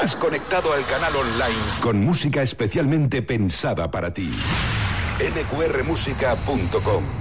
Estás conectado al canal online con música especialmente pensada para ti. nqrmusica.com